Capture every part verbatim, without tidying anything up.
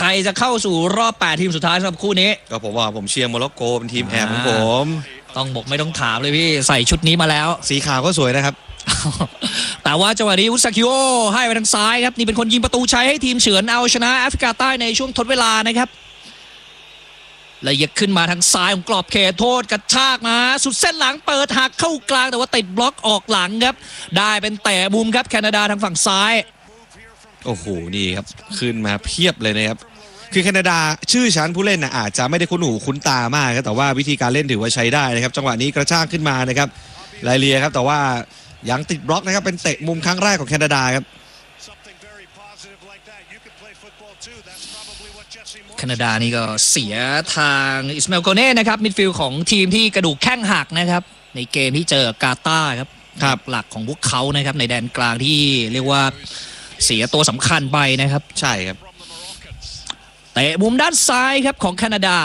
รจะเข้าสู่รอบแปดทีมสุดท้ายสำหรับคู่นี้ก็ผมว่าผมเชียร์โมร็อกโกเป็นทีมแอบของผมต้องบอกไม่ต้องถามเลยพี่ใส่ชุดนี้มาแล้วสีขาวก็สวยนะครับแต่ว่าจังหวะนี้อุซาคิโอให้ไปทางซ้ายครับนี่เป็นคนยิงประตูชัยให้ทีมเฉือนเอาชนะแอฟริกาใต้ในช่วงทดเวลานะครับละเอียดขึ้นมาทางซ้ายของกรอบเขตโทษกระชากมาสุดเส้นหลังเปิดหักเข้ากลางแต่ว่าติดบล็อกออกหลังครับได้เป็นเตะมุมครับแคนาดาทางฝั่งซ้ายโอ้โหนี่ครับขึ้นมาเพียบเลยนะครับคือแคนาดาชื่อชั้นผู้เล่นนะอาจจะไม่ได้คุ้นหูคุ้นตามากครับแต่ว่าวิธีการเล่นถือว่าใช้ได้นะครับจังหวะนี้กระชากขึ้นมานะครับไลเลียครับแต่ว่ายังติดบล็อกนะครับเป็นเตะมุมครั้งแรกของแคนาดาครับแคนาดานี่ก็เสียทางอิสมาเอลโกเน่นะครับมิดฟิลด์ของทีมที่กระดูกแข้งหักนะครับในเกมที่เจอกาตาร์ครับหลักของพวกเขานะครับในแดนกลางที่เรียกว่าเสียตัวสำคัญไปนะครับใช่ครับเตะมุมด้านซ้ายครับของแคนาดา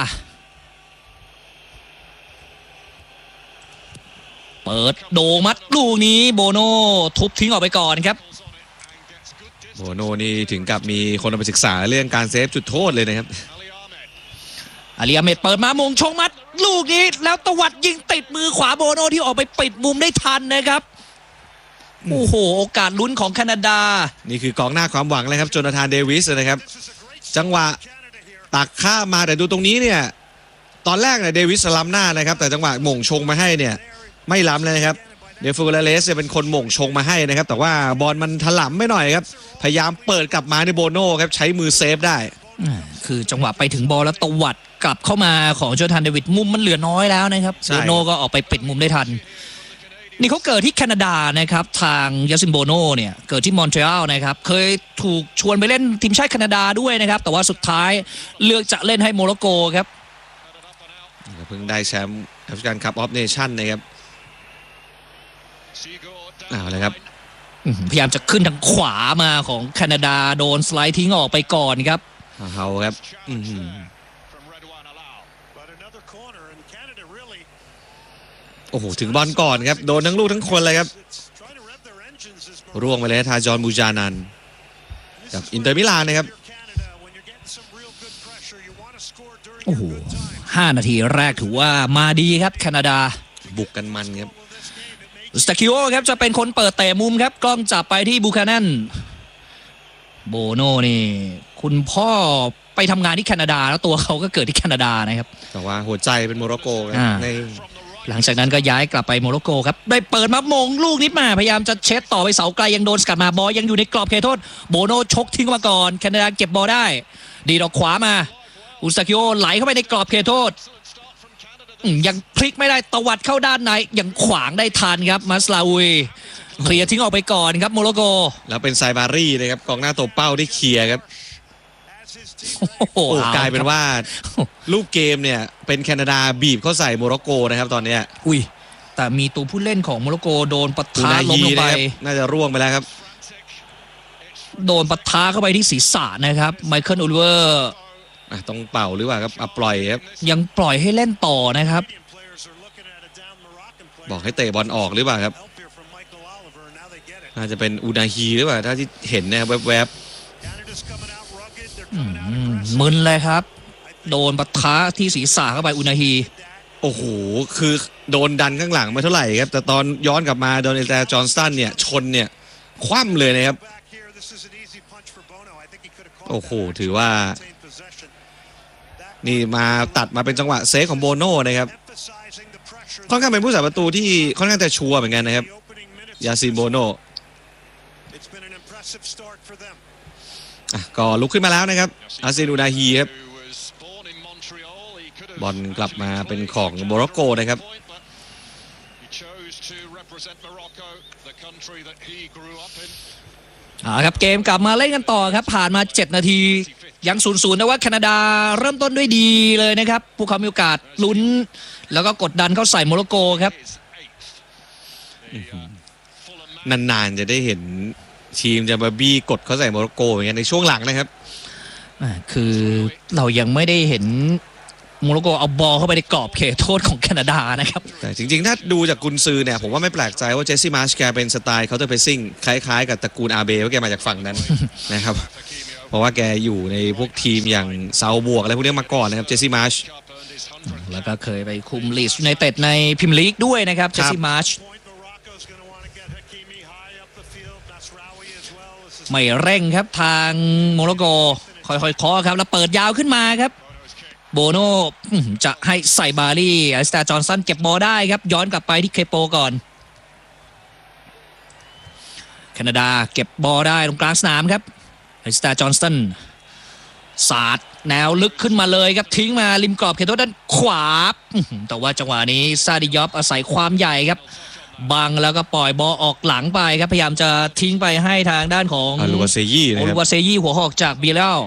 เปิดโด่งมัดลูกนี้โบโน่ทุบทิ้งออกไปก่อนครับโบโน่นี่ถึงกับมีคนเอาไปศึกษาเรื่องการเซฟจุดโทษเลยนะครับอาลีอาเมดเปิดมามงชงมัดลูกนี้แล้วตวัดยิงติดมือขวาโบโน่ที่ออกไปปิดมุมได้ทันนะครับโอ้โหโอกาสลุ้นของแคนาดานี่คือกองหน้าความหวังเลยครับโจนาธานเดวิสนะครับจังหวะตักข้ามมาแต่ดูตรงนี้เนี่ยตอนแรกเนี่ยเดวิสล้ำหน้านะครับแต่จังหวะหม่งชงมาให้เนี่ยไม่ล้ำเลยครับเดฟูเรเลสเป็นคนหม่งชงมาให้นะครับแต่ว่าบอลมันถล่มไม่หน่อยครับพยายามเปิดกลับมาในโบโน่ครับใช้มือเซฟได้คือจังหวะไปถึงบอลแล้วตวัดกลับเข้ามาของโจนาธานเดวิสมุมมันเหลือน้อยแล้วนะครับโบโน่ก็ออกไปปิดมุมได้ทันนี่เขาเกิดที่แคนาดานะครับทางยาซินโบโน่เนี่ยเกิดที่มอนทรีออลนะครับเคยถูกชวนไปเล่นทีมชาติแคนาดาด้วยนะครับแต่ว่าสุดท้ายเลือกจะเล่นให้โมร็อกโกครับเพิ่งได้แชมป์แอฟริกันคัพออฟเนชั่นนะครับเอาเลยครับพยายามจะขึ้นทางขวามาของแคนาดาโดนสไลด์ทิ้งออกไปก่อนครับเฮาครับโอ้โหถึงบอลก่อนครับโดนทั้งลูกทั้งคนเลยครับร่วงไปเลยทาจอนบูจานันกับอินเตอร์มิลานนะครับโอ้โหห้านาทีแรกถือว่ามาดีครับแคนาดาบุกกันมันครับสตาคิโอครับจะเป็นคนเปิดเตะมุมครับกล้องจับไปที่บูคานันโบโน่นี่คุณพ่อไปทำงานที่แคนาดาแล้วตัวเขาก็เกิดที่แคนาดานะครับแต่ว่าหัวใจเป็นโมร็อกโกในหลังจากนั้นก็ย้ายกลับไปโมร็อกโกครับได้เปิดมามงลูกนี้มาพยายามจะเช็ดต่อไปเสาไกลยังโดนสกัดมาบอลยังอยู่ในกรอบเขตโทษโบโน่ชกทิ้งมาก่อนแคนาดาเก็บบอลได้ดีดออกขวามาอุซาคิโอไหลเข้าไปในกรอบเขตโทษยังพลิกไม่ได้ตวัดเข้าด้านในยังขวางได้ทันครับมาสลาอุยเคลียร์ทิ้งออกไปก่อนครับโมร็อกโกแล้วเป็นไซบารี่นะครับกองหน้าตัวเป้าที่เคลียร์ครับโอ้กลายเป็นว่าลูกเกมเนี่ยเป็นแคนาดาบีบเข้าใส่โมร็อกโกนะครับตอนนี้อุ้ยแต่มีตัวผู้เล่นของโมร็อกโกโดนปะทะลงลงไปน่าจะร่วงไปแล้วครับโดนปะทะเข้าไปที่ศีรษะนะครับไมเคิลอูลิเวอร์ต้องเป่าหรือเปล่าครับปล่อยครับยังปล่อยให้เล่นต่อนะครับบอกให้เตะบอลออกหรือเปล่าครับน่าจะเป็นอูนาฮีหรือเปล่าถ้าที่เห็นเนี่ยแวบๆมึนเลยครับโดนปะทะที่ศีรษะเข้าไปอูนาฮีโอ้โหคือโดนดันข้างหลังมาเท่าไหร่ครับแต่ตอนย้อนกลับมาโดนเอลจอห์นสตันเนี่ยชนเนี่ยคว่ำเลยนะครับโอ้โหถือว่านี่มาตัดมาเป็นจังหวะเซฟของโบโน่นะครับค่อนข้างเป็นผู้สาประตูที่ค่อนข้างจะชัวร์เหมือนกันนะครับยาซินโบโน่ก็ลุกขึ้นมาแล้วนะครับอาซินอูนาฮีครับบอลกลับมาเป็นของโมร็อกโกนะครับอ่าครับเกมกลับมาเล่นกันต่อครับผ่านมาเจ็ดนาทียังศูนย์ศูนย์นะว่าแคนาดาเริ่มต้นด้วยดีเลยนะครับพวกเขามีโอกาสลุ้นแล้วก็กดดันเข้าใส่โมร็อกโกครับนานๆจะได้เห็นทีมจะมาบี้กดเข้าใส่โมร็อกโกอย่างเงี้ยในช่วงหลังนะครับคือเรายังไม่ได้เห็นโมร็อกโกเอาบอลเข้าไปในกรอบเขตโทษของแคนาดานะครับแต่จริงๆถ้าดูจากกุนซือเนี่ยผมว่าไม่แปลกใจว่าเจสซี่มาร์ชแกเป็นสไตล์เคาน์เตอร์เพรสซิ่งคล้ายๆกับตระกูลอาเบว่าแกมาจากฝั่งนั้นนะครับเพราะว่าแกอยู่ในพวกทีมอย่างเซาบวกอะไรพวกนี้มาก่อนนะครับเจสซี่มาร์ชแล้วก็เคยไปคุมลีดส์ยูไนเต็ดในพรีเมียร์ลีกด้วยนะครับเจสซี่มาร์ชไม่เร่งครับทางโมร็อกโกค่อยๆเคาะครับแล้วเปิดยาวขึ้นมาครับโบโน่จะให้ใส่บารี่อลิสตาจอห์นสันเก็บบอลได้ครับย้อนกลับไปที่เคโปก่อนแคนาดาเก็บบอลได้ตรงกลางสนามครับอลิสตาจอห์นสันสาดแนวลึกขึ้นมาเลยครับทิ้งมาริมกรอบเขตโทษด้านขวาแต่ว่าจังหวะนี้ซาดิยอฟอาศัยความใหญ่ครับบังแล้วก็ปล่อยบอลออกหลังไปครับพยายามจะทิ้งไปให้ทางด้านของอาลูวาเซยี่นะคอารับลูวาเซยี่หัวหอกจากบีเลล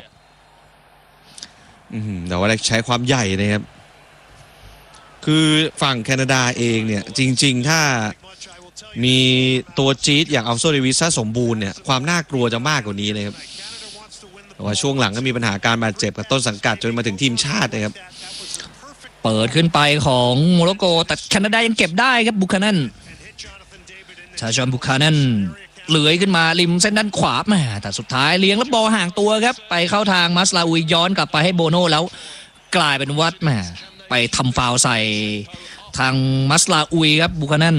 แต่ว่าใช้ความใหญ่นะครับคือฝั่งแคนาดาเองเนี่ยจริงๆถ้ามีตัวจี๊ดอย่างอัลโซเดวิสสมบูรณ์เนี่ยความน่ากลัวจะมากกว่านี้นะครับแต่ว่าช่วงหลังก็มีปัญหาการบาดเจ็บกับต้นสังกัดจนมาถึงทีมชาตินะครับเปิดขึ้นไปของโมร็อกโกแต่แคนาดายังเก็บได้ครับบุคานันชาชอนบุคานันเลื้อยขึ้นมาริมเส้นด้านขวาแหมแต่สุดท้ายเลี้ยงแล้วบอลห่างตัวครับไปเข้าทางมัสลาอุยย้อนกลับไปให้โบโน่แล้วกลายเป็นวัดแหมไปทำฟาวล์ใส่ทางมัสลาอุยครับบุคานัน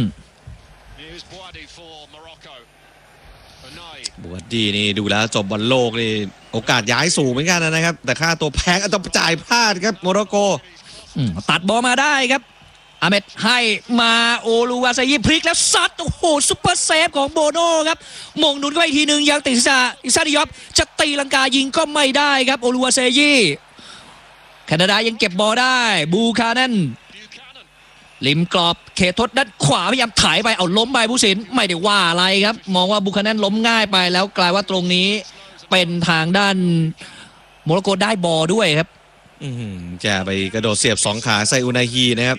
บวดดีนี่ดูแล้วจบบอลโลกนี่โอกาสย้ายสูงเหมือนกันนะครับแต่ค่าตัวแพงต้องจ่ายพลาดครับโมร็อกโกตัดบอลมาได้ครับอาเมดให้มาโอลูวาซายิพลิกแล้วซัดโอ้โหซุปเปอร์เซฟของโบโน่ครับมงหนุนเข้าอีกทีหนึ่งยังติดซาอิซาดิยอฟจะตีลังกายิงก็ไม่ได้ครับโอลูวาซายิแคนาดายังเก็บบอลได้บูคานันริมกรอบเขตโทษด้านขวาพยายามถ่ายไปเอาล้มไปผู้สินไม่ได้ว่าอะไรครับมองว่าบูคานันล้มง่ายไปแล้วกลายว่าตรงนี้เป็นทางด้านโมร็อกโกได้บอลด้วยครับจะไปกระโดดเสียบสองขาใส่อุนาฮีนะครับ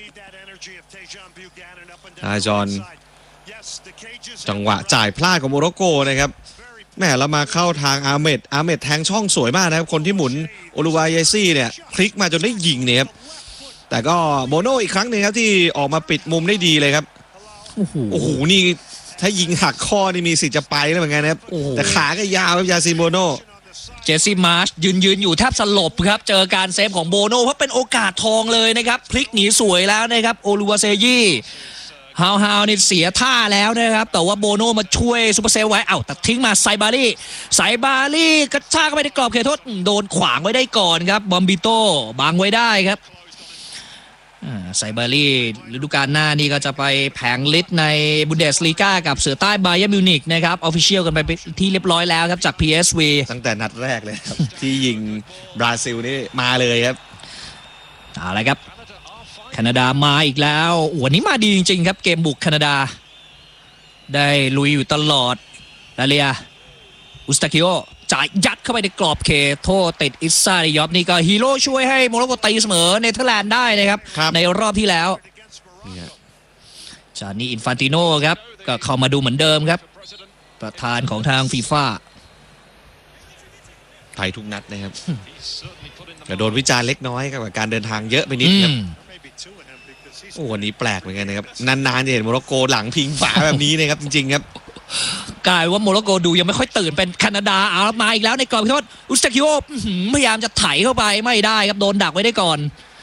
อาจอนจังหวะจ่ายพลาดของโมร็อกโกนะครับแม่แล้วมาเข้าทางอาเมดอาเมดแทงช่องสวยมากนะครับคนที่หมุนโอลูวาเยซี่เนี่ยพลิกมาจนได้ยิงเนี่ยครับแต่ก็โบโน่อีกครั้งหนึ่งครับที่ออกมาปิดมุมได้ดีเลยครับโอ้โหนี่ถ้ายิงหักข้อนี่มีสิทธิ์จะไปแล้วเหมือนกันนะครับแต่ขาก็ยาวครับยาซิโบโน่เจสซี่มาร์ชยืนยืนอยู่แทบสลบครับเจอการเซฟของโบโน่เพราะเป็นโอกาสทองเลยนะครับพลิกหนีสวยแล้วนะครับโอลูวาเซยี่ฮาวฮาวนี่เสียท่าแล้วนะครับแต่ว่าโบโน่มาช่วยซูเปอร์เซฟไว้เอ้าแต่ทิ้งมาไซบารี่ไซบารี่กระชากไปในกรอบเขตโทษโดนขวางไว้ได้ก่อนครับบอมบิโต้บังไว้ได้ครับไซบารี่ฤดูกาลหน้านี่ก็จะไปแผงลิสในบุนเดสลีกากับเสือใต้บาเยิร์นมิวนิกนะครับออฟฟิเชียลกันไปที่เรียบร้อยแล้วครับจาก พี เอส วีตั้งแต่นัดแรกเลยครับ ที่ยิงบราซิลนี่มาเลยครับอะไรครับแคนาดามาอีกแล้ววันนี้มาดีจริงๆครับเกมบุกแคนาดาได้ลุยอยู่ตลอดลาเลียอุสตาคิโอจ่ายยัดเข้าไปในกรอบเขตโทษติดอิซาดิยอฟนี่ก็ฮีโร่ช่วยให้โมร็อกโกตีเสมอเนเธอร์แลนด์ได้นะครับในรอบที่แล้วจานี่อินฟานติโน่ครับก็เข้ามาดูเหมือนเดิมครับประธานของทางฟีฟ่าไทยทุกนัดนะครับแต่โดนวิจารณ์เล็กน้อยกับการเดินทางเยอะไปนิดครับโอ้วันนี้แปลกเหมือนกันนะครับนานๆจะเห็นโมร็อกโกหลังพิงฝาแบบนี้นะครับจริงๆครับกลายว่าโมร็อกโกดูยังไม่ค่อยตื่นเป็นแคนาดาเอามาอีกแล้วในกรอบโทษอุสตาคิโอพยายามจะไถเข้าไปไม่ได้ครับโดนดักไว้ได้ก่อน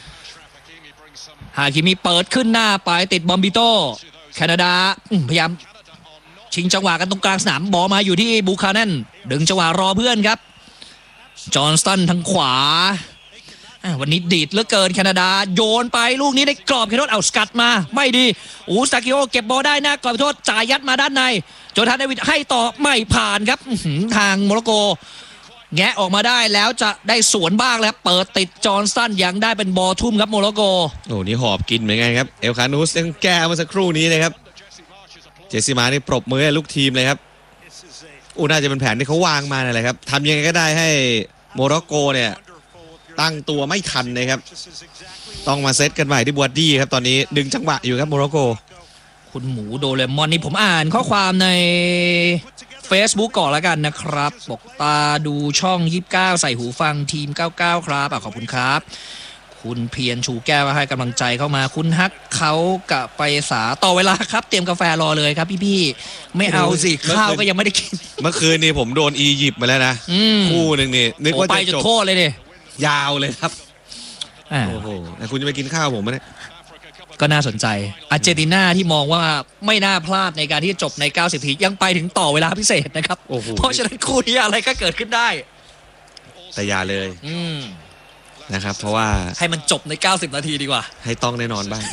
ฮาคิมิเปิดขึ้นหน้าไปติดบอมบิโต้แคนาดาพยายามชิงจังหวะกันตรงกลางสนามบอลมาอยู่ที่บูคานันดึงจังหวะรอเพื่อนครับจอห์นสตันทางขวาวันนี้ดีดเหลือเกินแคนาดาโยนไปลูกนี้ในกรอบเขตโทษเอาสกัดมาไม่ดีอูสตาคิโอเก็บบอลได้หน้ากรอบโทษจ่ายยัดมาด้านในโจทานเดวิดให้ต่อไม่ผ่านครับทางโมร็อกโกแงะออกมาได้แล้วจะได้สวนบ้างแล้วเปิดติดจอห์นสันยังได้เป็นบอลทุ่มครับโมร็อกโกโอ้นี่หอบกินเหมือนกันครับเอลคานูสยังแก้เมื่อสักครู่นี้นะครับเจสซี่มานี่ปรบมือให้ลูกทีมเลยครับโอ้น่าจะเป็นแผนที่เขาวางมาอะไรครับทำยังไงก็ได้ให้โมร็อกโกเนี่ยตั้งตัวไม่ทันนะครับต้องมาเซตกันใหม่ที่บัวดี้ครับตอนนี้ดึงจังหวะอยู่ครับโมร็อกโกคุณหมูโดเรมอนนี่ผมอ่านข้อความใน Facebook ก่อนแล้วกันนะครับบอกตาดูช่องยี่สิบเก้าใส่หูฟังทีมเก้าสิบเก้าครับขอบคุณครับคุคุณเพียรชูแก้วให้กำลังใจเข้ามาคุณฮักเขากับไปสาต่อเวลาครับเตรียมกาแฟรอเลยครับพี่ๆไม่เอาสิข้าวก็ยังไม่ได้กินเมื่อคืนนี้ผมโดนอียิปต์มาแล้วนะคู่หนึ่งนี่นึกว่าจะจบโคตรเลยดิยาวเลยครับโอ้โหคุณจะไปกินข้าวผมไหมเนี่ยก็น่าสนใจอาร์เจนตินาที่มองว่าไม่น่าพลาดในการที่จะจบในเก้าสิบนาทียังไปถึงต่อเวลาพิเศษนะครับเพราะฉะนั้นคู่นี้อะไรก็เกิดขึ้นได้แต่อย่าเลยนะครับเพราะว่าให้มันจบในเก้าสิบนาทีดีกว่าให้ต้องแน่นอนบ้าง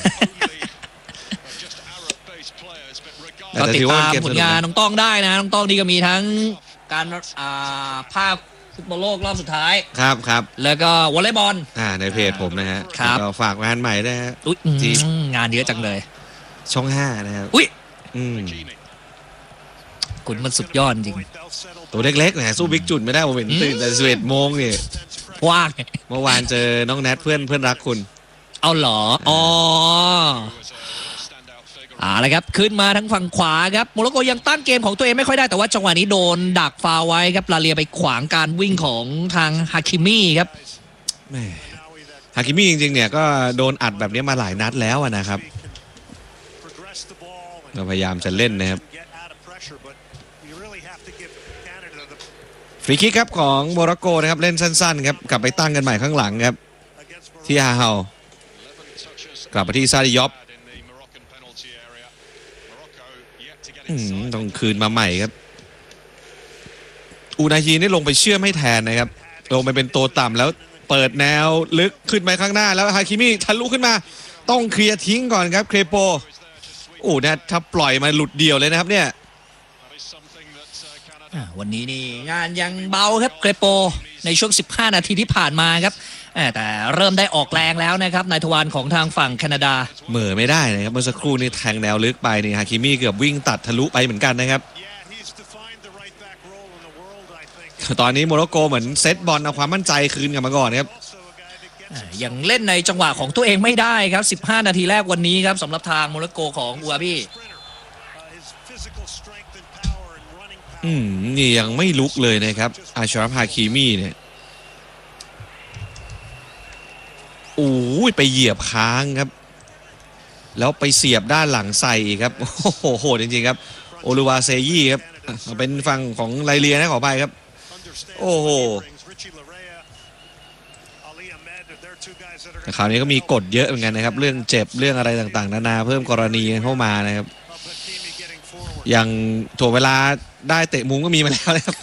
ก็ติดตามผลงานน้องต้องได้นะน้องต้องนี่ก็มีทั้งการภาคฟุตบอลโลกรอบสุดท้ายครับครับแล้วก็วอลเลย์บอลอ่าในเพจผมนะฮะครับฝากงานใหม่นะฮะที่งานเยอะจังเลยช่องห้านะครับอุ้ยอืมคุณมันสุดยอดจริงตัวเล็กๆนะสู้บิ๊กจุดไม่ได้ผมเห็นตื่นแต่สิบเอ็ดโมงนี่ว่างเมื่อวานเจอน้องแนทเพื่อนเพื่อนรักคุณเอาเหรออ๋ออ่าเลยครับขึ้นมาทั้งฝั่งขวาครับโมร็อกโกยังตั้งเกมของตัวเองไม่ค่อยได้แต่ว่าจังหวะนี้โดนดักฟาวไว้ครับลาเลียไปขวางการวิ่งของทางฮาคิมิครับฮาคิมิจริงๆเนี่ยก็โดนอัดแบบนี้มาหลายนัดแล้วนะครับเราพยายามจะเล่นนะครับฟรีคิกครับของโมร็อกโกนะครับเล่นสั้นๆครับกลับไปตั้งกันใหม่ข้างหลังครับที่ฮาเฮากลับไปที่ซาดิยอฟต้องคืนมาใหม่ครับอูนาฮีนี่ลงไปเชื่อมให้แทนนะครับลงไปเป็นตัวต่ำแล้วเปิดแนวลึกขึ้นไปข้างหน้าแล้วฮาคิมิทะลุขึ้นมาต้องเคลียร์ทิ้งก่อนครับเครโปโอ้นะถ้าปล่อยมาหลุดเดียวเลยนะครับเนี่ยวันนี้นี่งานยังเบาครับเกรโปในช่วงสิบห้านาทีที่ผ่านมาครับแต่เริ่มได้ออกแรงแล้วนะครับนายทวารของทางฝั่งแคนาดาเหม่อไม่ได้นะครับเมื่อสักครู่นี้แทงแนวลึกไปนี่ฮาคิมิเกือบวิ่งตัดทะลุไปเหมือนกันนะครับตอนนี้โมร็อกโกเหมือนเซตบอลเอาความมั่นใจคืนกลับมาก่อนครับยังเล่นในจังหวะของตัวเองไม่ได้ครับสิบห้านาทีแรกวันนี้ครับสำหรับทางโมร็อกโกของอูอาบี้อืมนี่ยังไม่ลุกเลยนะครับอาชราฟฮาคิมิเนี่ยโอ้ยไปเหยียบค้างครับแล้วไปเสียบด้านหลังใส่ครับโอ้โหโหดจริงๆครับโอลูวาเซยี่ครับเป็นฝั่งของไลเลียนะขอไปครับโอ้โหคราวนี้ก็มีกฎเยอะเหมือนกันนะครับเรื่องเจ็บเรื่องอะไรต่างๆนานาเพิ่มกรณีเข้ามานะครับอย่างถ่วงเวลาได้เตะมุมก็มีมาแล้วนะครับ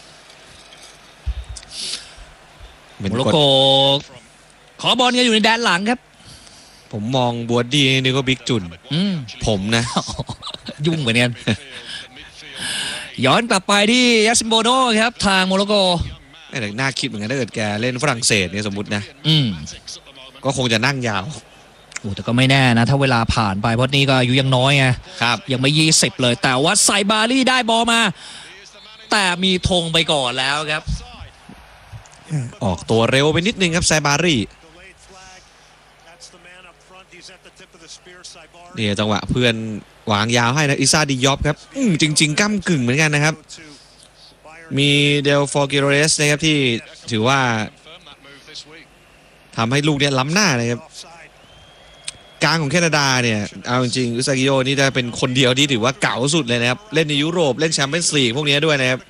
โมร็อกโกขอบอลกันอยู่ในแดนหลังครับผมมองบัวดีนี่ก็บิ๊กจุนผมนะยุ่งเหมือนกันย้อนกลับไปที่ยัสซิมโบโนครับทางโมร็อกโกน่าคิดเหมือนกันถ้าเกิดแกเล่นฝรั่งเศสเนี่ยสมมตินะก็คงจะนั่งยาวโอ้แต่ก็ไม่แน่นะถ้าเวลาผ่านไปเพราะนี่ก็อายุยังน้อยไงครับยังไม่ยี่สิบเลยแต่ว่าไซบารี่ได้บอลมาแต่มีธงไปก่อนแล้วครับออกตัวเร็วไปนิดนึงครับไซบารี่นี่จังหวะเพื่อนวางยาวให้นะอิซาดิยอฟครับจริงๆก้ำกึ่งเหมือนกันนะครับมีเดลฟอร์กิโรเรสนะครับที่ถือว่าทำให้ลูกเนี่ยล้ำหน้านะครับกลางของแคนาดาเนี่ยเอาจริงอุซากิโยนี่จะเป็นคนเดียวที่ถือว่าเก่าสุดเลยนะครับเล่นในยุโรปเล่นแชมเปี้ยนส์ลีกพวกนี้ด้วยนะครับ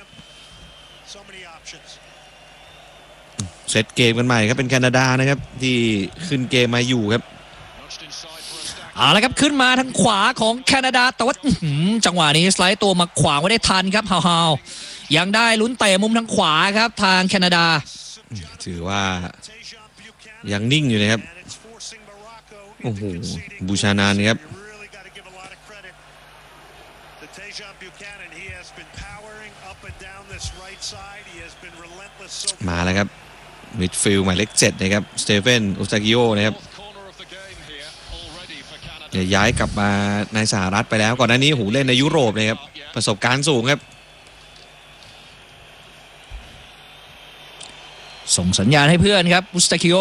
เซตเกมกันใหม่ครับเป็นแคนาดานะครับที่ขึ้นเกมมาอยู่ครับเอาละครับขึ้นมาทางขวาของแคนาดาแต่ว่าจังหวะนี้สไลด์ตัวมาขวางไว้ได้ทันครับฮาวฮาวยังได้ลุ้นเตะมุมทางขวาครับทางแคนาดาถือว่ายังนิ่งอยู่นะครับโอ้โหบูชานานครับมาแล้วครับมิดฟิลด์หมายเลขเจ็ดนะครับสเตเฟนอุซากิโอนะครับย้ายกลับมาในสหรัฐไปแล้วก่อนหน้านี้หูเล่นในยุโรปนะครับประสบการณ์สูงครับส่งสัญญาณให้เพื่อนครับอุซากิโอ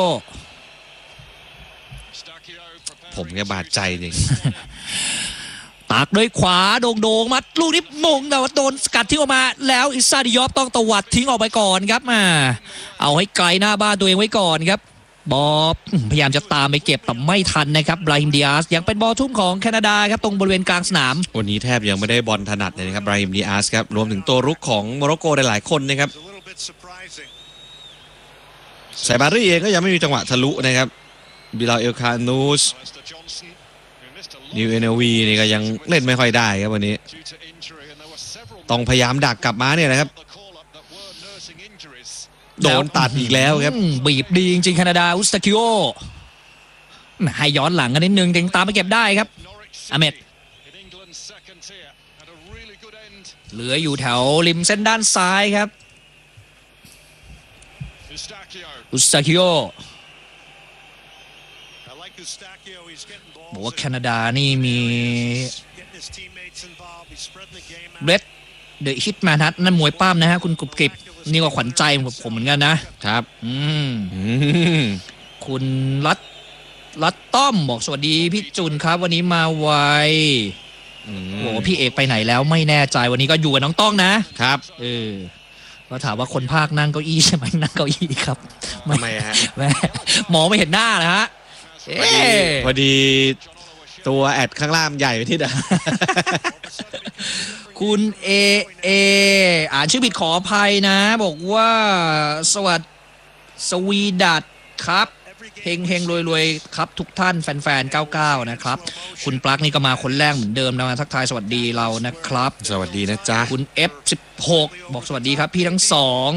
ผมเนี่ยบาดใจจริงตักด้วยขวาโด่งๆมัดลูกนี้มงแต่ว่าโดนสกัดทิ้งออกมาแล้วอิซาดิยอฟต้องตวัดทิ้งออกไปก่อนครับมาเอาให้ไกลหน้าบ้านตัวเองไว้ก่อนครับบอลพยายามจะตามไปเก็บแต่ไม่ทันนะครับบราฮิมดิอาสยังเป็นบอลทุ่มของแคนาดาครับตรงบริเวณกลางสนามวันนี้แทบยังไม่ได้บอลถนัดเลยนะครับบราฮิมดิอาสครับรวมถึงตัวรุกของโมร็อกโกหลายๆคนนะครับไซบารี่เองก็ยังไม่มีจังหวะทะลุนะครับบิลาเอลคานูสนิวเอเนวีนี่ก็ยังเล่นไม่ค่อยได้ครับวันนี้ต้องพยายามดักกลับมาเนี่ยนะครับโดนตัดอีกแล้วครับบีบดีจริงๆแคนาดาอุสตาคิโอให้ย้อนหลังกันนิดนึงถึงตามไปเก็บได้ครับอเมดเหลืออยู่แถวริมเส้นด้านซ้ายครับอุสตาคิโอบอกว่าแคนาดานี่มีเบรดเดอะฮิตแมนฮัทนั่นมวยป้ามนะฮะคุณกรุบกริบนี่ก็ขวัญใจผมเหมือนกันนะครับอืมคุณรัตรัตต้อมบอกสวัสดีพี่จุนครับวันนี้มาไวโอ้พี่เอกไปไหนแล้วไม่แน่ใจวันนี้ก็อยู่กับน้องต้องนะครับเออก็ถามว่าคนภาคนั่งเก้าอี้ใช่ไหมนั่งเก้าอี้ครับทำไมฮะแม่มองไม่เห็นหน้านะฮะพอดีพอดีตัวแอดข้างล่างใหญ่ไปที่ดาคุณเอเออ่านชื่อผิดขออภัยนะบอกว่าสวัสดีสวีดัตครับเฮงเฮงรวยรวยครับทุกท่านแฟนๆเก้าสิบเก้านะครับคุณปลั๊กนี่ก็มาคนแรกเหมือนเดิมนะมาทักทายสวัสดีเรานะครับสวัสดีนะจ๊ะคุณ เอฟ สิบหก บอกสวัสดีครับพี่ทั้งสอง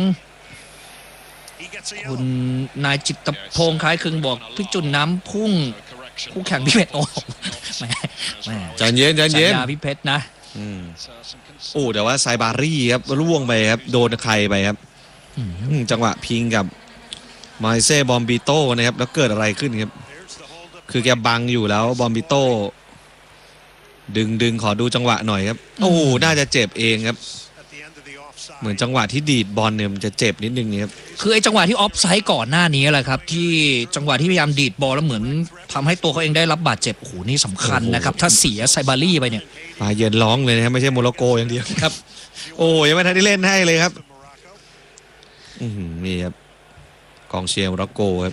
คุณนายจิตพงษ์คล้ายคลึงบอกพี่จุนน้ำพุ่งคู่แข่งพี่เพชรโอ้แม่แม่ใจเย็นใจเย็นพี่เพชรนะโอ้แต่ว่าไซบารี่ครับร่วงไปครับโดนใครไปครับจังหวะพิงกับมาเซ่บอมบิโต้นะครับแล้วเกิดอะไรขึ้นครับคือแกบังอยู่แล้วบอมบิโต้ดึงดึงขอดูจังหวะหน่อยครับโอ้น่าจะเจ็บเองครับเหมือนจังหวะที่ดีดบอลเนี่ยมันจะเจ็บนิดนึงครับคือไอ้จังหวะที่ออฟไซด์ก่อนหน้านี้แหละครับที่จังหวะที่พยายามดีดบอลแล้วเหมือนทำให้ตัวเขาเองได้รับบาดเจ็บโอ้โหนี่สำคัญนะครับถ้าเสียไซบารี่ไปเนี่ยมาเย็นร้องเลยนะครับไม่ใช่โมร็อกโกอย่างเดียวครับโอ้ยังไม่ทันได้เล่นให้เลยครับนี่ครับกองเชียร์โมร็อกโกครับ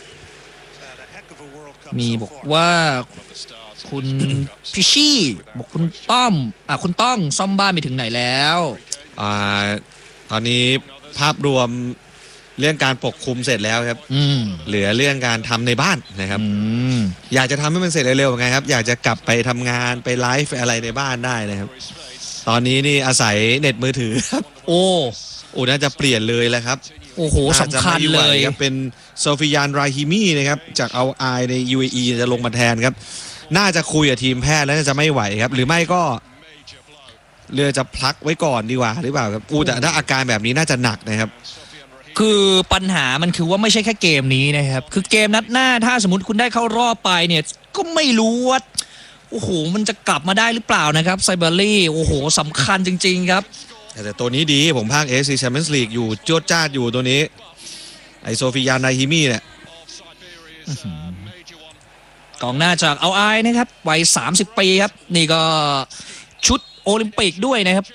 มีบอกว่าคุณพิชี่บอกคุณต้อมอ่ะคุณต้องซ่อมบ้านไปถึงไหนแล้วอ่าตอนนี้ภาพรวมเรื่องการปกคลุมเสร็จแล้วครับเหลือเรื่องการทำในบ้านนะครับอยากจะทำให้มันเสร็จเร็วๆไงครับอยากจะกลับไปทำงานไปไลฟ์อะไรในบ้านได้นะครับตอนนี้นี่อาศัยเน็ตมือถือครับโอ้โอ้น่าจะเปลี่ยนเลยแหละครับโอ้โหสำคัญเลยครับเป็นโซฟิยานราฮิมีนะครับจากเอาไอใน ยู เอ อี จะลงมาแทนครับน่าจะคุยกับทีมแพทย์แล้วจะไม่ไหวครับหรือไม่ก็เรือจะพลักไว้ก่อนดีกว่าหรือเปล่าครับอู้แต่ถ้าอาการแบบนี้น่าจะหนักนะครับคือปัญหามันคือว่าไม่ใช่แค่เกมนี้นะครับคือเกมนัดหน้าถ้าสมมติคุณได้เข้ารอบไปเนี่ยก็ไม่รู้ว่าโอ้โหมันจะกลับมาได้หรือเปล่านะครับไซบารี่โอ้โหสำคัญจริงๆครับแต่ตัวนี้ดีผมภาค เอ เอฟ ซี Champions League อยู่จวดจ้าดอยู่ตัวนี้ไอโซฟิยานไนฮิมี่เนี่ยกองหน้าจากเอาไอนะครับวัยสามสิบปีครับนี่ก็ชุดโอลิมปิกด้วยนะครับ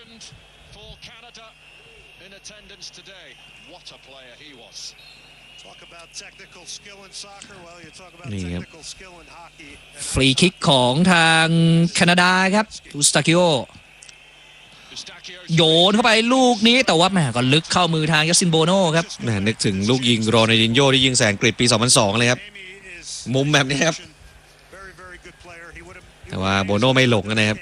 นี่ครับฟรีคิกของทางแคนาดาครับอุสตาคิโอโยนเข้าไปลูกนี้แต่ว่าแหมก็ลึกเข้ามือทางยัสซินโบโน่ครับแหมนึกถึงลูกยิงโรนัลดินโญ่ที่ยิงแสงกฤษปีสองพันสองเลยครับมุมแบบนี้ครับแต่ว่าโบโน่ไม่หลงนะครับ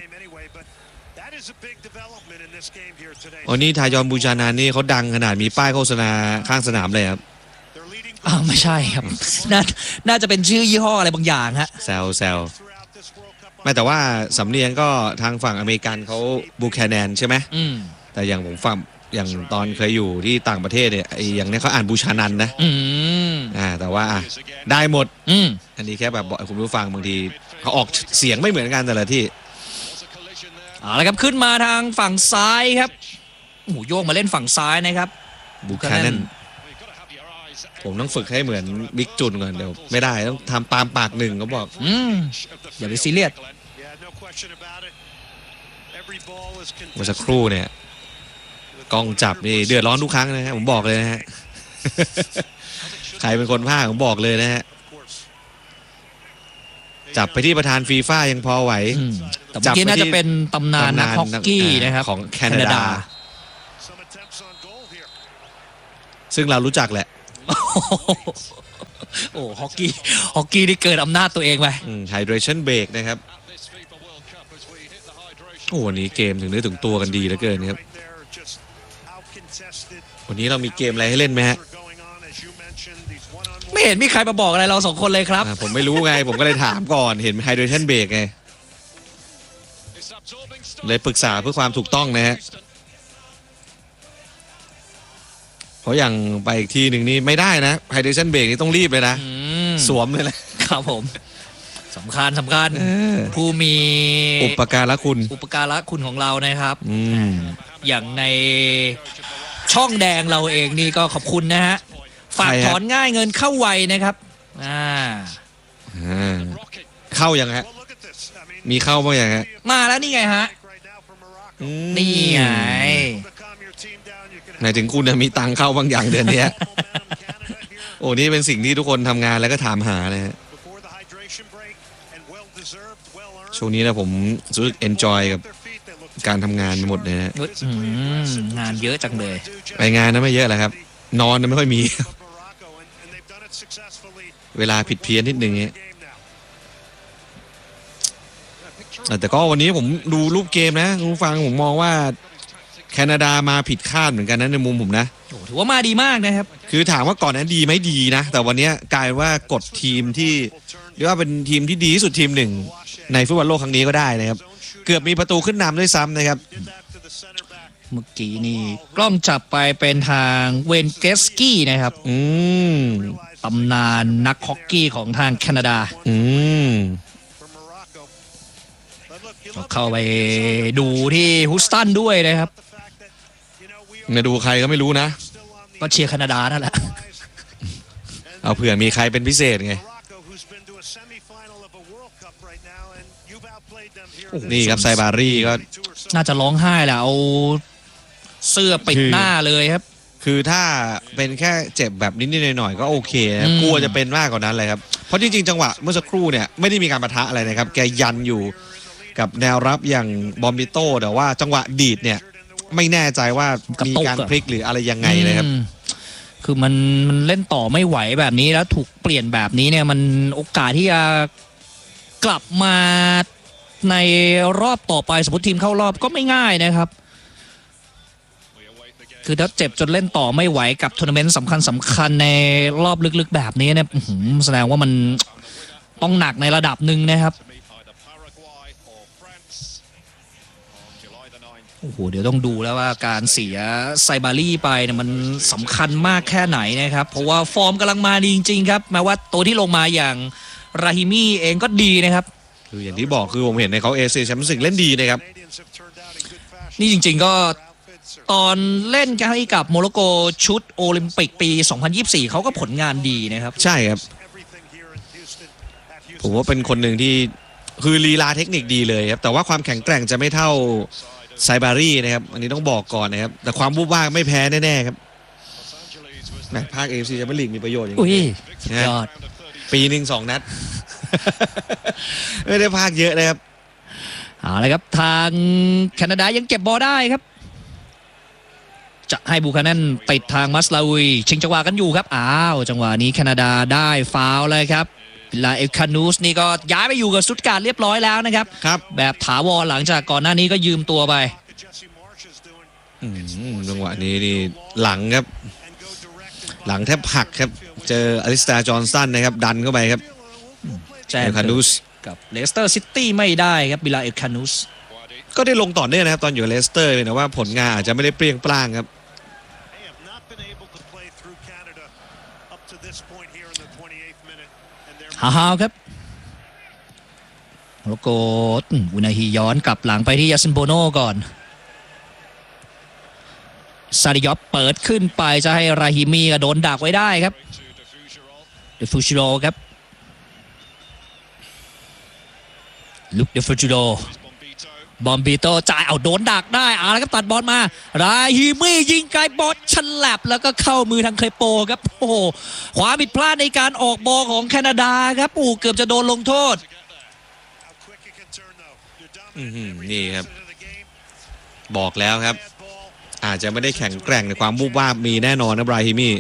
โอ้นี่ทายอนบูชานานี่เขาดังขนาดมีป้ายโฆษณาข้างสนามเลยครับอ้าวไม่ใช่ครับน่าน่าจะเป็นชื่อยี่ห้ออะไรบางอย่างฮะแซวแซวไม่แต่ว่าสำเนียงก็ทางฝั่งอเมริกันเขาบูแคแนนใช่ไหมแต่อย่างผมฟังอย่างตอนเคยอยู่ที่ต่างประเทศเนี่ยอย่างนี้เขาอ่านบูชานันนะอ่าแต่ว่าได้หมดอันนี้แค่แบบบอกคุณผู้ฟังบางทีเขาออกเสียงไม่เหมือนกันแต่ละที่เอาละครับขึ้นมาทางฝั่งซ้ายครับโอ้โหโยกมาเล่นฝั่งซ้ายนะครับบูแคแนนผมต้องฝึกให้เหมือนบิ๊กจุนก่อนเดี๋ยวไม่ได้ต้องทำปามปากหนึ่งเขาบอกอืมอย่าไปซีเรียสเมื่อสักครู่เนี่ยกล้องจับนี่เดือดร้อนทุกครั้งนะฮะผมบอกเลยนะฮะใครเป็นคนพากย์ผมบอกเลยนะฮะจับไปที่ประธานฟีฟ่ายังพอไหวอืมแต่เมื่อกี้น่าจะเป็นตำนานนักฮอกกี้นะครับของแคนาดา ซึ่งเรารู้จักแหละโอ้ฮอกกี้ฮอกกี้นี่เกินอำนาจตัวเองไปไฮเดรชั่นเบรกนะครับโอ้วันนี้เกมถึงเนื้อถึงตัวกันดีเหลือเกินครับวันนี้เรามีเกมอะไรให้เล่นไหมฮะไม่เห็นมีใครมาบอกอะไรเราสองคนเลยครับอ่าผมไม่รู้ไง ผมก็เลยถามก่อนเห็นไฮเดรชั่นเบรกไงเลยปรึกษาเพื่อความถูกต้องนะฮะเพราะอย่างไปอีกทีหนึ่งนี่ไม่ได้นะไฮเดรชั่นเบรกนี่ต้องรีบเลยนะอืมสวมเลยแหละครับผมสำคัญสำคัญเออผู้มีอุปการะคุณอุปการะคุณของเรานะครับอืมอย่างในช่องแดงเราเองนี่ก็ขอบคุณนะฮะ ฝากใครฮะถอนง่ายเงินเข้าไวนะครับอ่าอ่าเข้ายังฮะมีเข้าบ้างยังฮะมาแล้วนี่ไงฮะอืมนี่ไงหมายถึงคุณน่ะมีตังค์เข้าบางอย่างเดือนเนี้ย โอ้นี่เป็นสิ่งที่ทุกคนทำงานแล้วก็ถามหานะฮะช่วงนี้นะผมรู้สึกเอนจอยกับการทำงานไปหมดเลยนะอืมงานเยอะจังเลยไปงานนะไม่เยอะแหละครับ นอนนะไม่ค่อยมี เวลาผิดเพี้ยนนิดนึงเงี้ยแต่ก็วันนี้ผมดูรูปเกมนะคุณผู้ฟังผมมองว่าแคนาดามาผิดคาดเหมือนกันนะในมุมผมนะโอ้ถือว่ามาดีมากนะครับคือถามว่าก่อนนั้นดีไหมดีนะ แต่วันนี้กลายว่ากดทีมที่เรียกว่าเป็นทีมที่ดีที่สุดทีมหนึ่งในฟุตบอลโลกครั้งนี้ก็ได้นะครับ เกือบมีประตูขึ้นนำด้วยซ้ำนะครับเมื่อกี้นี่กล้องจับไปเป็นทางเวนเกสกี้นะครับอืมตำนานนักฮอกกี้ของทางแคนาดาอืมเข้าไปดูที่ฮุสตันด้วยนะครับมาดูใครก็ไม่รู้นะก็เชียร์แคนาดานั่นแหละเอาเผื่อมีใครเป็นพิเศษไง นี่ครับไซบารี่ก็น่าจะร้องไห้แหละเอาเสื้อปิดหน้าเลยครับคือถ้าเป็นแค่เจ็บแบบนิดๆหน่อยๆก็โอเคนะอืมกลัวจะเป็นมากกว่านั้นเลยครับ เพราะจริงๆจังหวะเมื่อสักครู่เนี่ยไม่ได้มีการปะทะอะไรนะครับ แกยันอยู่กับแนวรับอย่างบอมบิโต้แต่ว่าจังหวะดีดเนี่ยไม่แน่ใจว่ามีการพลิกหรืออะไรยังไงเลยครับอืมคือมันมันเล่นต่อไม่ไหวแบบนี้แล้วถูกเปลี่ยนแบบนี้เนี่ยมันโอกาสที่จะกลับมาในรอบต่อไปสมมติทีมเข้ารอบก็ไม่ง่ายนะครับ คือถ้าเจ็บจนเล่นต่อไม่ไหวกับทัวร์นาเมนต์สำคัญสำคัญในรอบลึกๆแบบนี้เนี่ยอื้อหือแสดงว่ามันต้องหนักในระดับหนึ่งนะครับโอ้โหเดี๋ยวต้องดูแล้วว่าการเสียไซบารี่ไปเนี่ยมันสำคัญมากแค่ไหนนะครับเพราะว่าฟอร์มกำลังมาดีจริงๆครับแม้ว่าตัวที่ลงมาอย่างราฮิมี่เองก็ดีนะครับคืออย่างที่บอกคือผมเห็นในเขาเอเชียแชมเปี้ยนส์ลีกเล่นดีนะครับนี่จริงๆก็ตอนเล่นกันให้กับโมร็อกโกชุดโอลิมปิกปี สองพันยี่สิบสี่ เขาก็ผลงานดีนะครับใช่ครับผมว่าเป็นคนหนึ่งที่คือลีลาเทคนิคดีเลยครับแต่ว่าความแข็งแกร่งจะไม่เท่าไซบารี่นะครับอันนี้ต้องบอกก่อนนะครับแต่ความวูบวาบไม่แพ้แน่ๆครับแหมภาคเอฟซีแชมเปี้ยนส์ลีกมีประโยชน์อย่างอุ้ยนี้สุดยอดปีหนึ่งสองนัด ไม่ได้ภาคเยอะนะครับเอาละครับทางแคนาดายังเก็บบอลได้ครับจะให้บูคานันติดทางมัสลาวีชิงจังหวะกันอยู่ครับอ้าวจังหวะนี้แคนาดาได้ฟาวล์เลยครับลาเอลคานูสนี่ก็ย้ายไปอยู่กับสตุตการ์ดเรียบร้อยแล้วนะครับครับแบบถาวรหลังจากก่อนหน้านี้ก็ยืมตัวไปอืมจังหวะนี้นี่หลังครับหลังแทบหักครับเจออลิสตาจอห์นสันนะครับดันเข้าไปครับแจ้งเอลคานูสกับเลสเตอร์ซิตี้ไม่ได้ครับบิลาเอลคานูสก็ได้ลงต่อเนื่องนะครับตอนอยู่กับเลสเตอร์เลยนะว่าผลงานอาจจะไม่ได้เปรี้ยงปร้างครับฮาฮาวครับโลโกอุนาฮีย้อนกลับหลังไปที่ยาซินโบโนก่อนซาดิยอปเปิดขึ้นไปจะให้ราฮิมีโดนดักไว้ได้ครับเดฟูชิโรครับลุกเดฟูชิโรบอมบิโตจ่ายเอาโดนดักได้เอาแล้วครับตัดบอลมาราฮิมียิงไกลบอลฉลับแล้วก็เข้ามือทางเคลโปครับโอ้โหความผิดพลาดในการออกบอลของแคนาดาครับโอ้เกือบจะโดนลงโทษอื้อหือนี่ครับบอกแล้วครับอาจจะไม่ได้แข็งแกร่งในความบูบวาบมีแน่นอนนะบราฮิมี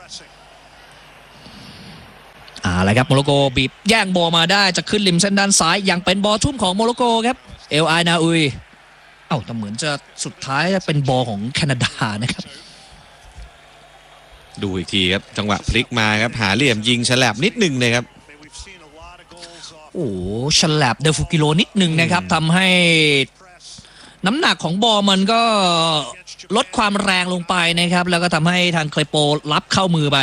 อ่าอะไรครับโมร็อกโกบีบแย่งบอลมาได้จะขึ้นริมเส้นด้านซ้ายยังเป็นบอลทุ่มของโมร็อกโกครับเอลไอนาอุยเอ้าแต่เหมือนจะสุดท้ายจะเป็นบอลของแคนาดานะครับดูอีกทีครับจังหวะพลิกมาครับหาเหลี่ยมยิงฉลับนิดหนึ่งเลยครับโอ้ฉลับเดฟูกิโลนิดหนึ่งนะครับทำให้น้ำหนักของบอลมันก็ลดความแรงลงไปนะครับแล้วก็ทำให้ทางเคลโปรับเข้ามือไป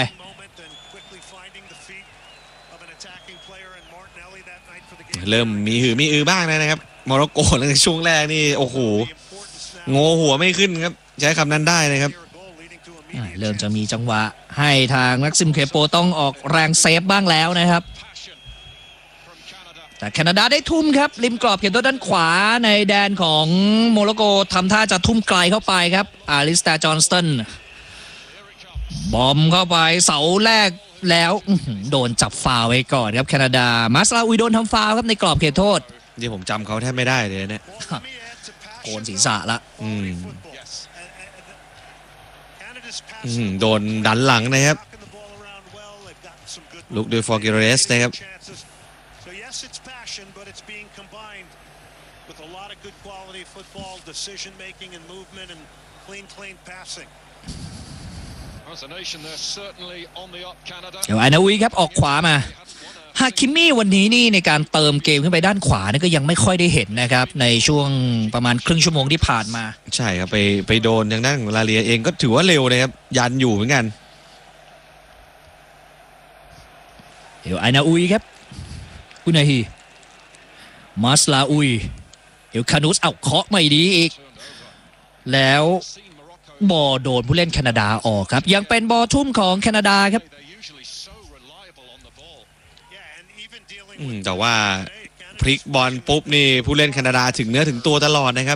เริ่มมีหือมีอือบ้างนะครับโมร็อกโกในช่วงแรกนี่โอ้โหโงหัวไม่ขึ้นครับใช้คำนั้นได้นะครับเริ่มจะมีจังหวะให้ทางแม็กซิมเคโปต้องออกแรงเซฟบ้างแล้วนะครับแต่แคนาดาได้ทุ่มครับริมกรอบเขตโทษด้านขวาในแดนของโมร็อกโกทำท่าจะทุ่มไกลเข้าไปครับอาริสตาจอห์นสตันบอมเข้าไปเสาแรกแล้วโดนจับฟาวไว้ก่อนครับแคนาดามาสลาอุยโดนทำฟาวครับในกรอบเขตโทษที่ผมจำเขาแทบไม่ได้เลยเนี่ยโกนศีรษะละอืมโดนดันหลังนะครับลุกโดยฟอร์กิเรสนะครับเดี๋ยวไอนาวีครับออกขวามาฮาคิมี่วันนี้นี่ในการเติมเกมขึ้นไปด้านขวานี่ก็ยังไม่ค่อยได้เห็นนะครับในช่วงประมาณครึ่งชั่วโมงที่ผ่านมาใช่ครับไปไปโดนทางด้านของลาเลียเองก็ถือว่าเร็วนะครับยันอยู่เหมือนกันเดี๋ยวไอนาอุยครับอุนาฮีมาสลาอุยเดี๋ยวคานุสเอาเคาะไม่ดีอีกแล้วบอลโดนผู้เล่นแคนาดาออกครับยังเป็นบอลทุ่มของแคนาดาครับแต่ว่าพลิกบอลปุ๊บนี่ผู้เล่นแคนาดาถึงเนื้อถึงตัวตลอดนะครับ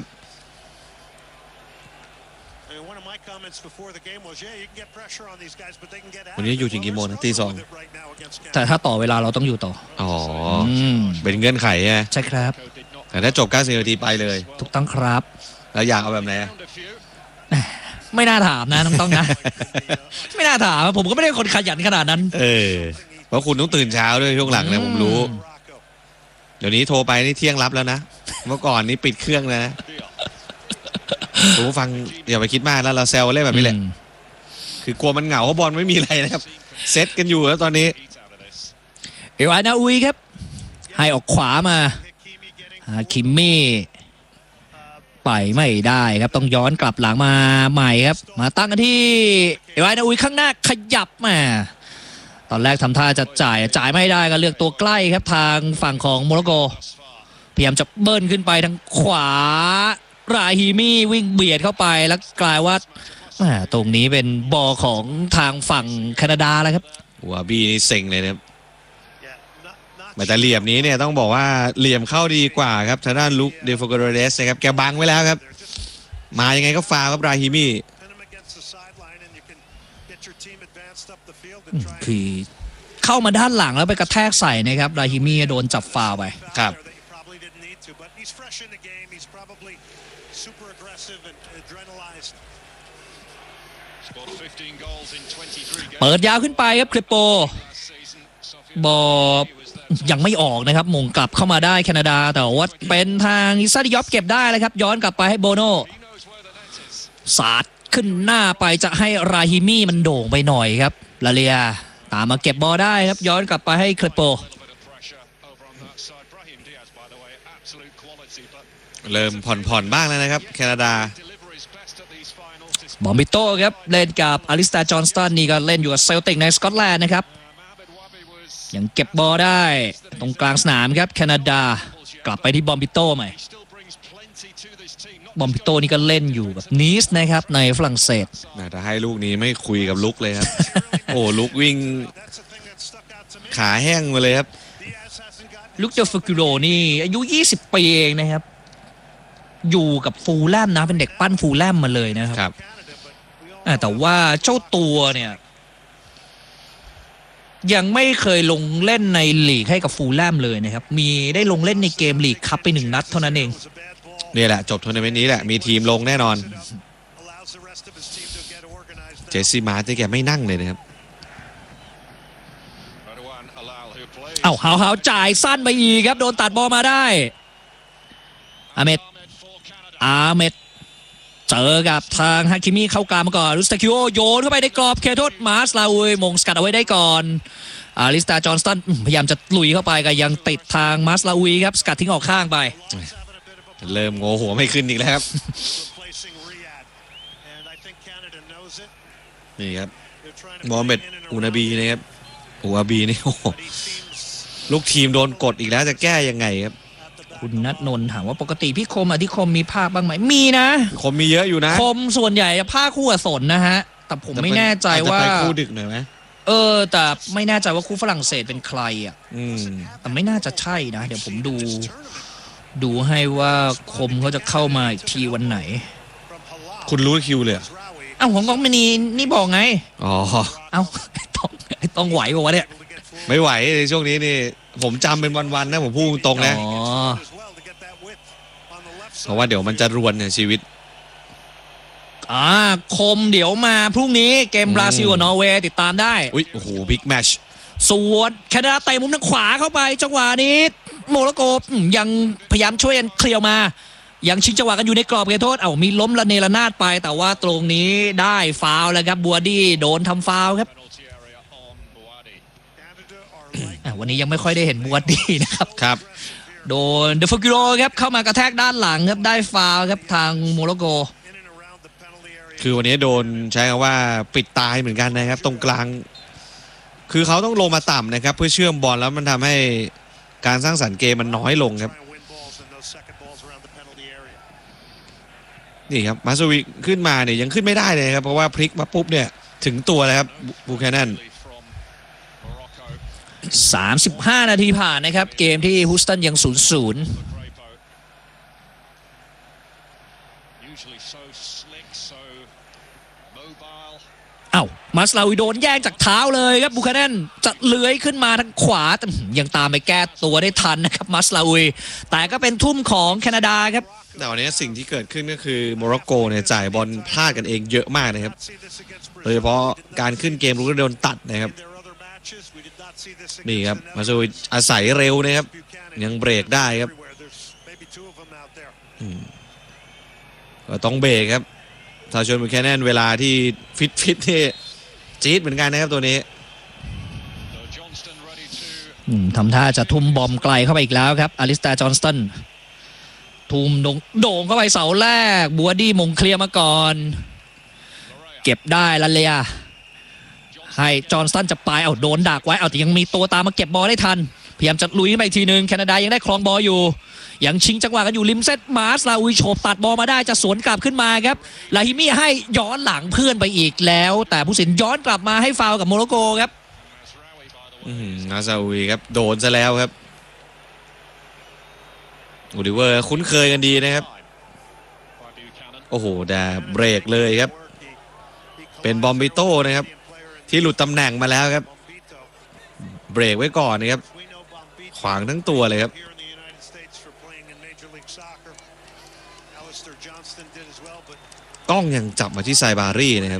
วันนี้อยู่ถึงกี่โมงนะตีสองแต่ถ้าต่อเวลาเราต้องอยู่ต่ออ๋อเป็นเงื่อนไขใช่ไหมใช่ครับแต่ถ้าจบเก้าสิบนาทีไปเลยถูกต้องครับแล้วอยากเอาแบบไหนไม่น่าถามนะน้องต้องนะไม่น่าถามผมก็ไม่ได้คนขยันขนาดนั้นเออเพราะคุณต้องตื่นเช้าด้วยช่วงหลังนะผมรู้เดี๋ยวนี้โทรไปนี่เที่ยงรับแล้วนะเมื่อก่อนนี่ปิดเครื่องนะผมฟังอย่าไปคิดมากแล้วเราแซวเล่นแบบนี้แหละคือกลัวมันเหงาเพราะบอลไม่มีอะไรนะครับเซตกันอยู่แล้วตอนนี้เอวานาอุยครับให้ออกขวามาคิมมี่ไปไม่ได้ครับต้องย้อนกลับหลังมาใหม่ครับมาตั้งกันที่เอวานาอุยข้างหน้าขยับมาตอนแรกทำท่าจะจ่ายจ่ายไม่ได้ก็เลือกตัวใกล้ครับทางฝั่งของโมร็อกโกพยายามจะเบิ้ลขึ้นไปทางขวาราฮิมี่วิ่งเบียดเข้าไปแล้วกลายว่าตรงนี้เป็นบอลของทางฝั่งแคนาดาแล้วครับวาบี้นี่เซ็งเลยนะครับแต่เหลี่ยมนี้เนี่ยต้องบอกว่าเหลี่ยมเข้าดีกว่าครับทางด้านลุคเดฟโกเรเดสนะครับแกบังไว้แล้วครับมายังไงก็ฟาวครับราฮิมี่คือเข้ามาด้านหลังแล้วไปกระแทกใส่นะครับราฮิมี่โดนจับฟาวไปครับเปิดยาวขึ้นไปครับคริปโปบอลยังไม่ออกนะครับมงกลับเข้ามาได้แคนาดาแต่ว่าเป็นทางอิซาดิยอฟเก็บได้เลยครับย้อนกลับไปให้โบโน่สาดขึ้นหน้าไปจะให้ราฮิมี่มันโด่งไปหน่อยครับลาเลียตามมาเก็บบอลได้ครับย้อนกลับไปให้คริปโปเริ่มผ่อนๆบ้างแล้วนะครับแคนาดาบอมบิโต้ครับเล่นกับอาริสตาจอห์นสตันนี่ก็เล่นอยู่กับเซลติกในสกอตแลนด์นะครับยังเก็บบอลได้ตรงกลางสนามครับแคนาดากลับไปที่บอมบิโต้ใหม่บอมบิโต้นี่ก็เล่นอยู่กับนีสนะครับในฝรั่งเศสแต่ให้ลูกนี้ไม่คุยกับลุกเลยครับโอ้ลุกวิ่งขาแห้งมาเลยครับลุกเดฟกิโลนี่อายุยี่สิบปีเองนะครับอยู่กับฟูลแลมนะเป็นเด็กปั้นฟูลแลมมาเลยนะครับแต่ว่าเจ้าตัวเนี่ยยังไม่เคยลงเล่นในลีกให้กับฟูลแลมเลยนะครับมีได้ลงเล่นในเกมลีกคัพไปหนึ่งนัดเท่านั้นเองนี่แหละจบทัวร์นาเมนต์นี้แหละมีทีมลงแน่นอนเจสซี่มาร์ที่แกไม่นั่งเลยนะครับเอ้าหาวหาวจ่ายสั้นไปอีกครับโดนตัดบอลมาได้อาเมดอาเมดเจอกับทางฮาคิมิเข้ากลางมาก่อนลุสตาคิโอโยนเข้าไปในกรอบเขตโทษมาสลาอุยมงสกัดเอาไว้ได้ก่อนอาริสตาจอห์นสตันพยายามจะลุยเข้าไปก็ยังติดทางมาสลาอุยครับสกัดทิ้งออกข้างไปเริ่มโง่หัวไม่ขึ้นอีกแล้วครับนี่ครับโมฮัมเหม็ดอูนาบีนะครับอูอาบีนี่โอ้ลูกทีมโดนกดอีกแล้วจะแก้ยังไงครับคุณณัฐนนท์ถามว่าปกติพี่คมอธิคมมีภาคบ้างไหมมีนะคมมีเยอะอยู่นะคมส่วนใหญ่ภาคคู่อสนนะฮะแต่ผมไม่แน่ใจว่าจะไปคู่ดึกหน่อยไหมเออแต่ไม่แน่ใจว่าคู่ฝรั่งเศสเป็นใครอ่ะแต่ไม่น่าจะใช่นะเดี๋ยวผมดูดูให้ว่าคมเขาจะเข้ามาอีกทีวันไหนคุณรู้คิวเลยอ้าวของกองมินีนี่บอกไงอ๋อเอ้าต้องต้องไหวป่าวะเนี่ยไม่ไหวในช่วงนี้นี่ผมจำเป็นวันๆนะผมพูดตรงนะเพราะว่าเดี๋ยวมันจะรวนเนี่ยชีวิตอ่าคมเดี๋ยวมาพรุ่งนี้เกมบราซิลกับนอร์เวย์ติดตามได้อุ้ยโอ้โหบิ๊กแมชส่วนแคนาดาเตะมุมทางขวาเข้าไปจังหวะนี้โมร็อกโกยังพยายามช่วยกันเคลียร์มายังชิงจังหวะกันอยู่ในกรอบเขตโทษเอ้ามีล้มละเนระนาดไปแต่ว่าตรงนี้ได้ฟาวล์แล้วครับบัวดี้โดนทำฟาวล์ครับวันนี้ยังไม่ค่อยได้เห็นบัวดี้นะครับครับโดนเดฟกิโรครับเข้ามากระแทกด้านหลังครับได้ฟาวล์ครับทางโมร็อกโกคือวันนี้โดนใช้คำว่าปิดตายเหมือนกันนะครับตรงกลางคือเขาต้องลงมาต่ำนะครับเพื่อเชื่อมบอลแล้วมันทำให้การสร้างสรรค์เกมมันน้อยลงครับนี่ครับมาสวิขึ้นมาเนี่ยยังขึ้นไม่ได้เลยครับเพราะว่าพลิกมาปุ๊บเนี่ยถึงตัวแล้วครับบูแคนนันสามสิบห้านาทีผ่านนะครับเกมที่ฮูสตันยัง ศูนย์ศูนย์ เอ้ามาสลาวิโดนแย่งจากเท้าเลยครับบูคาแนนจะเลื้อยขึ้นมาทางขวาแต่ยังตามไปแก้ตัวได้ทันนะครับมาสลาวิแต่ก็เป็นทุ่มของแคนาดาครับแต่วันนี้สิ่งที่เกิดขึ้นก็คือโมร็อกโกเนี่ยจ่ายบอลพลาดกันเองเยอะมากนะครับโดยเฉพาะการขึ้นเกมรู้ว่าโดนตัดนะครับนี่ครับมาสลาวิอาศัยเร็วนะครับยังเบรกได้ครับก็ต้องเบรกครับทาชนบูแคนนันเวลาที่ฟิตฟิตนี่จี๊ดเหมือนกันนะครับตัวนี้ทำท่าจะทุ่มบอมไกลเข้าไปอีกแล้วครับอลิสตาจอห์นสตันทุ่มโด่งเข้าไปเสาแรกบัวดี้มงเคลียร์มาก่อนเก็บได้ลันเลียให้จอห์นสตันจะไปเอาโดนดักไว้เอาแต่ยังมีตัวตามมาเก็บบอลได้ทันพยายามจะลุยไปอีกทีนึงแคนาดายังได้ครองบอลอยู่ยังชิงจังหวะกันอยู่ริมเซตมาสลาอุยโฉบตัดบอลมาได้จะสวนกลับขึ้นมาครับลาฮิมี่ให้ย้อนหลังเพื่อนไปอีกแล้วแต่ผู้สินย้อนกลับมาให้ฟาวล์กับโมร็อกโกครับมาสลาอุยครับโดนซะแล้วครับอูดิเวอร์คุ้นเคยกันดีนะครับโอ้โหแต่เบรกเลยครับเป็นบอมบิโต้นะครับที่หลุดตำแหน่งมาแล้วครับเบรกไว้ก่อนนะครับขวางทั้งตัวเลยครับกล้องยังจับมาที่ไซบารี่นะครับ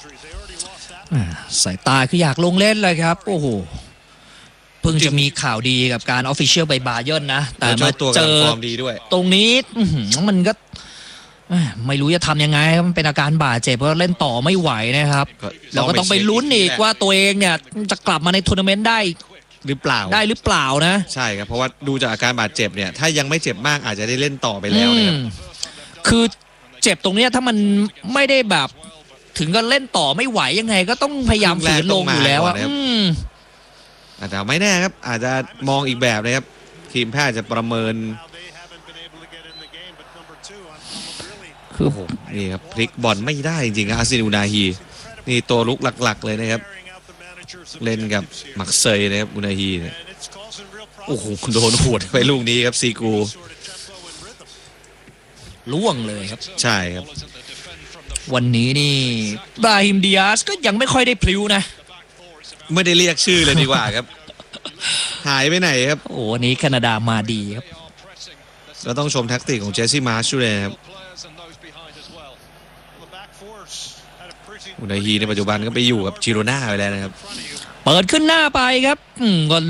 สายตาคืออยากลงเล่นเลยครับโอ้โหเพิ่งจะมีข่าวดีกับการออฟฟิเชียลไปบาเยิร์นนะแต่มาเจอตรงนี้มันก็ไม่รู้จะทำยังไงมันเป็นอาการบาดเจ็บเพราะเล่นต่อไม่ไหวนะครับเราก็ต้องไปลุ้นอีกว่าตัวเองเนี่ยจะกลับมาในทัวร์นาเมนต์ได้หรือเปล่าได้หรือเปล่านะใช่ครับเพราะว่าดูจากอาการบาดเจ็บเนี่ยถ้ายังไม่เจ็บมากอาจจะได้เล่นต่อไปแล้วนะครับคือเจ็บตรงนี้ถ้ามันไม่ได้แบบถึงก็เล่นต่อไม่ไหวยังไงก็ต้องพยายามฝืนลงอยู่แล้วอะอาจจะไม่แน่ครับอาจจะมองอีกแบบนะครับทีมแพทย์จะประเมินคือผมนี่ครับพลิกบอลไม่ได้จริงๆอาซินูนาฮีนี่ตัวลุกหลักๆเลยนะครับเล่นกับมักเซยนะครับอุนาฮีเนี่ยโอ้โหโดนหวดไปลูกนี้ครับซีกูล่วงเลยครับใช่ครับวันนี้นี่บราฮิมดิอาสก็ยังไม่ค่อยได้พลิ้วนะไม่ได้เรียกชื่อเลยดีกว่าครับ หายไปไหนครับโอ้วันนี้แคนาดามาดีครับเราต้องชมแท็กติกของเจสซี่มาร์ชด้วยนะครับอุนายฮีในปัจจุบันก็ไปอยู่กับจิโรน่าไปแล้วนะครับเปิดขึ้นหน้าไปครับอืมก็